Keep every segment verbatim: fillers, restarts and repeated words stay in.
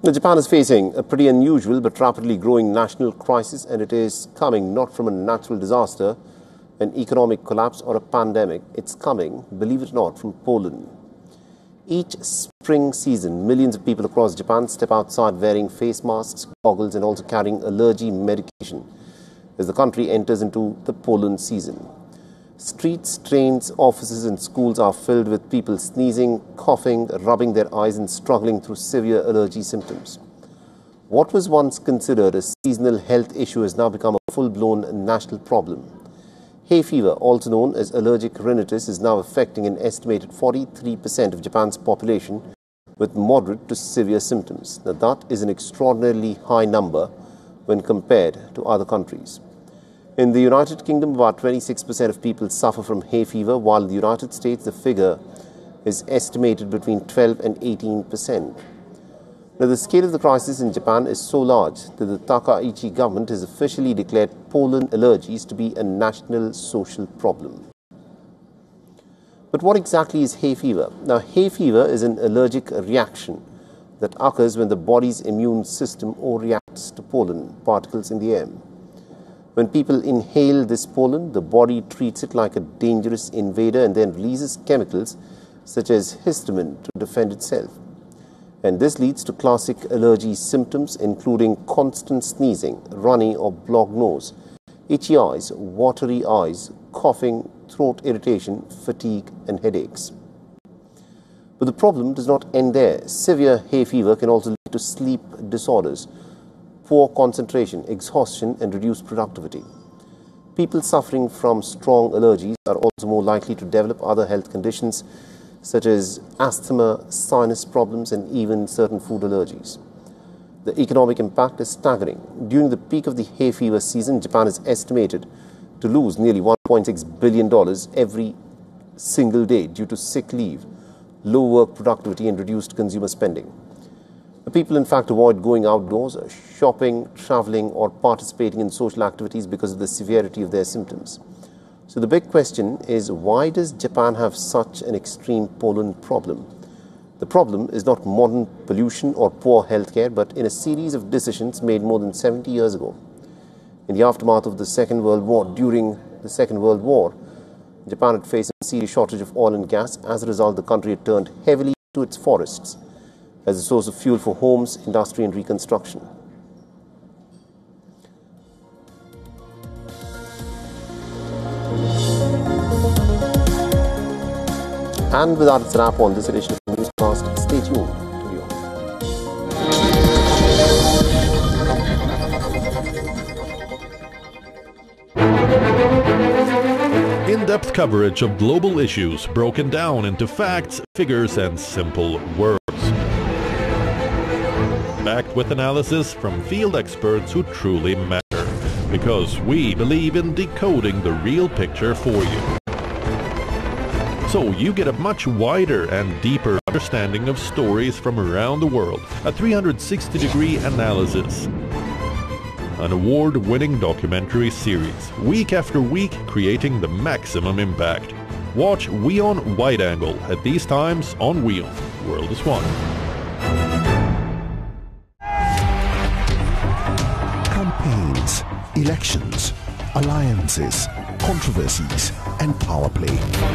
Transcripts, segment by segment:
Now, Japan is facing a pretty unusual but rapidly growing national crisis, and it is coming not from a natural disaster, an economic collapse or a pandemic. It's coming, believe it or not, from pollen. Each spring season, millions of people across Japan step outside wearing face masks, goggles and also carrying allergy medication as the country enters into the pollen season. Streets, trains, offices and schools are filled with people sneezing, coughing, rubbing their eyes and struggling through severe allergy symptoms. What was once considered a seasonal health issue has now become a full-blown national problem. Hay fever, also known as allergic rhinitis, is now affecting an estimated forty-three percent of Japan's population with moderate to severe symptoms. Now, that is an extraordinarily high number when compared to other countries. In the United Kingdom, about twenty-six percent of people suffer from hay fever, while in the United States, the figure is estimated between twelve and eighteen percent. Now, the scale of the crisis in Japan is so large that the Takaichi government has officially declared pollen allergies to be a national social problem. But what exactly is hay fever? Now, hay fever is an allergic reaction that occurs when the body's immune system overreacts to pollen particles in the air. When people inhale this pollen, the body treats it like a dangerous invader and then releases chemicals such as histamine to defend itself. And this leads to classic allergy symptoms including constant sneezing, runny or blocked nose, itchy eyes, watery eyes, coughing, throat irritation, fatigue and headaches. But the problem does not end there. Severe hay fever can also lead to sleep disorders, poor concentration, exhaustion and reduced productivity. People suffering from strong allergies are also more likely to develop other health conditions such as asthma, sinus problems and even certain food allergies. The economic impact is staggering. During the peak of the hay fever season, Japan is estimated to lose nearly one point six billion dollars every single day due to sick leave, low work productivity and reduced consumer spending. The people, in fact, avoid going outdoors, shopping, traveling or participating in social activities because of the severity of their symptoms. So the big question is, why does Japan have such an extreme pollen problem? The problem is not modern pollution or poor healthcare, but in a series of decisions made more than seventy years ago. In the aftermath of the Second World War, during the Second World War, Japan had faced a serious shortage of oil and gas. As a result, the country had turned heavily to its forests as a source of fuel for homes, industry and reconstruction. And with that, it's a wrap on this edition of the Newscast. Stay tuned to you. In-depth coverage of global issues broken down into facts, figures and simple words. Backed with analysis from field experts who truly matter, because we believe in decoding the real picture for you. So you get a much wider and deeper understanding of stories from around the world, a three hundred sixty degree analysis. An award-winning documentary series, week after week creating the maximum impact. Watch WION Wide Angle at these times on WION. World is One. Campaigns, elections, alliances, controversies, and power play.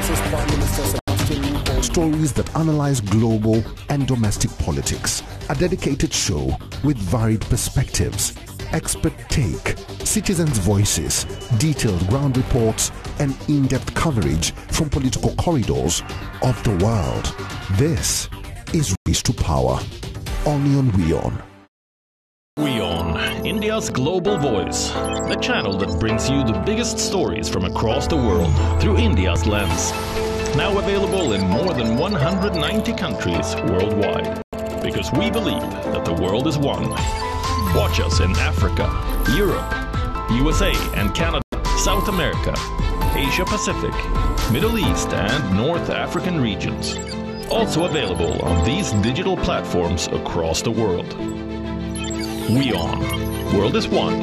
Stories that analyze global and domestic politics. A dedicated show with varied perspectives, expert take, citizens' voices, detailed ground reports, and in-depth coverage from political corridors of the world. This is Race to Power, only on WION. WION, India's global voice, the channel that brings you the biggest stories from across the world through India's lens. Now available in more than one hundred ninety countries worldwide. Because we believe that the world is one. Watch us in Africa, Europe, U S A and Canada, South America, Asia Pacific, Middle East and North African regions. Also available on these digital platforms across the world. WION. World is One.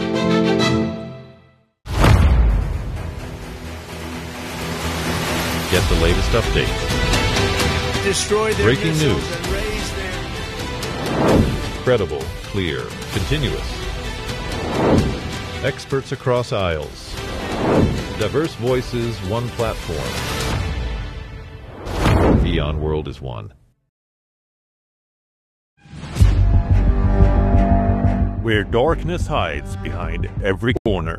Get the latest updates. Destroy their breaking news. And raise their... Credible, clear, continuous. Experts across aisles. Diverse voices, one platform. Beyond World is one. Where darkness hides behind every corner.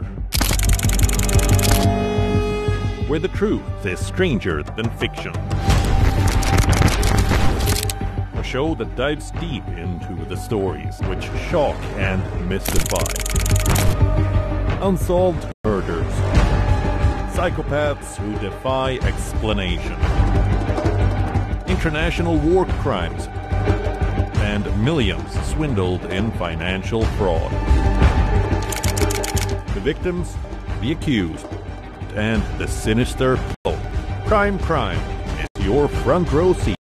Where the truth is stranger than fiction. A show that dives deep into the stories which shock and mystify. Unsolved murders. Psychopaths who defy explanation. International war crimes. And millions swindled in financial fraud. The victims, the accused, and the sinister plot. Crime Prime is your front row seat